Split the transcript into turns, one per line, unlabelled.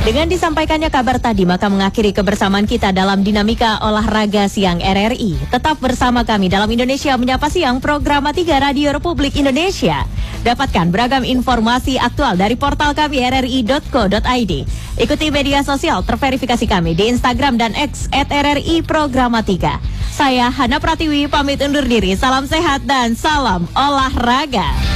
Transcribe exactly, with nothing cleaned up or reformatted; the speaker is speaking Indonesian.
Dengan disampaikannya kabar tadi, maka mengakhiri kebersamaan kita dalam Dinamika Olahraga Siang R R I. Tetap bersama kami dalam Indonesia Menyapa Siang, program tiga Radio Republik Indonesia. Dapatkan beragam informasi aktual dari portal kami r r i dot co dot i d. Ikuti media sosial terverifikasi kami di Instagram dan X at R R I Programa tiga. Saya Hana Pratiwi pamit undur diri. Salam sehat dan salam olahraga.